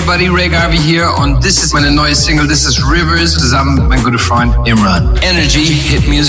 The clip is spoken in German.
everybody, Ray Garvey hier und this ist meine neue Single, this is Rivers, zusammen mit meinem guten Freund Imran. Energy, Hit Music.